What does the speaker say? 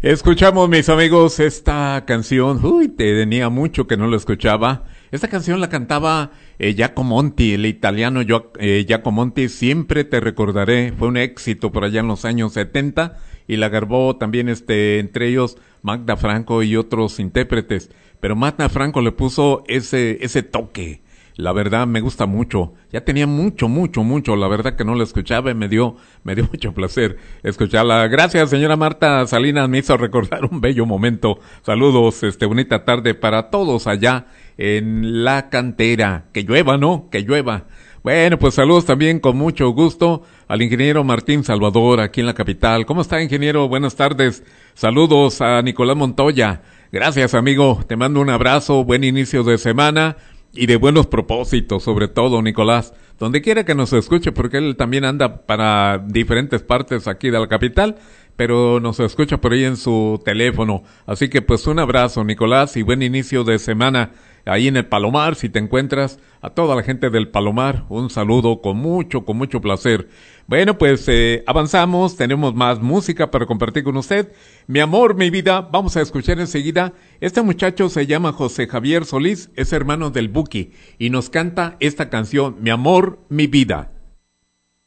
Escuchamos, mis amigos, esta canción. Uy, tenía mucho que no la escuchaba. Esta canción la cantaba Giacomo Monti, el italiano Giacomo Monti. Siempre te recordaré. Fue un éxito por allá en los años 70 y la grabó también entre ellos Magda Franco y otros intérpretes. Pero Magda Franco le puso ese toque. La verdad me gusta mucho. Ya tenía mucho, la verdad que no la escuchaba y me dio mucho placer escucharla. Gracias, señora Marta Salinas, me hizo recordar un bello momento. Saludos, bonita tarde para todos allá en la cantera. Que llueva, ¿no? Que llueva. Bueno, pues saludos también con mucho gusto al ingeniero Martín Salvador aquí en la capital. ¿Cómo está, ingeniero? Buenas tardes. Saludos a Nicolás Montoya. Gracias, amigo. Te mando un abrazo, buen inicio de semana. Y de buenos propósitos, sobre todo, Nicolás, donde quiera que nos escuche, porque él también anda para diferentes partes aquí de la capital, pero nos escucha por ahí en su teléfono. Así que pues un abrazo, Nicolás, y buen inicio de semana ahí en el Palomar, si te encuentras. A toda la gente del Palomar, un saludo con mucho placer. Bueno, pues avanzamos, tenemos más música para compartir con usted. Mi amor, mi vida, vamos a escuchar enseguida. Este muchacho se llama José Javier Solís, es hermano del Buki, y nos canta esta canción, Mi amor, mi vida.